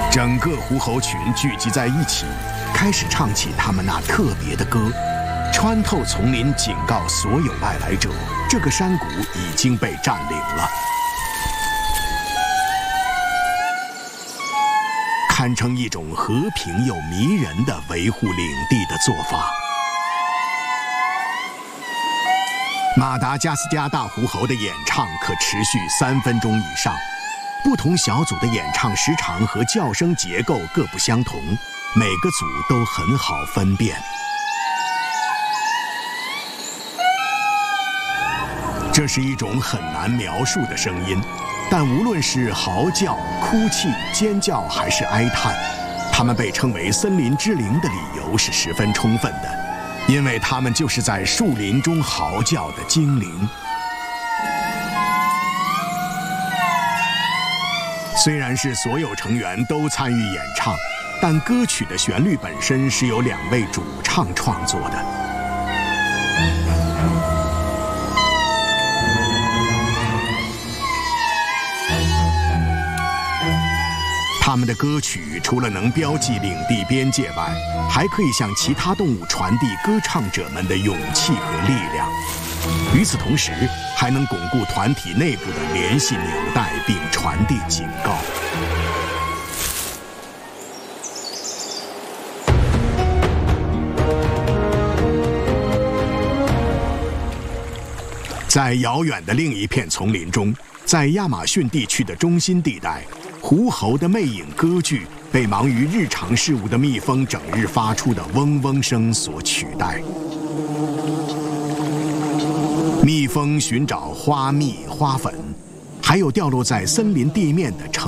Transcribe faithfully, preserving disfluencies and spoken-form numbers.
整个狐猴群聚集在一起，开始唱起他们那特别的歌，穿透丛林，警告所有外来者，这个山谷已经被占领了。堪称一种和平又迷人的维护领地的做法。马达加斯加大狐猴的演唱可持续三分钟以上，不同小组的演唱时长和叫声结构各不相同，每个组都很好分辨。这是一种很难描述的声音，但无论是嚎叫、哭泣、尖叫还是哀叹，它们被称为森林之灵的理由是十分充分的，因为它们就是在树林中嚎叫的精灵。虽然是所有成员都参与演唱，但歌曲的旋律本身是由两位主唱创作的。他们的歌曲除了能标记领地边界外，还可以向其他动物传递歌唱者们的勇气和力量。与此同时，还能巩固团体内部的联系纽带，并传递警告。在遥远的另一片丛林中，在亚马逊地区的中心地带，狐猴的魅影歌剧被忙于日常事务的蜜蜂整日发出的嗡嗡声所取代。蜜蜂寻找花蜜、花粉，还有掉落在森林地面的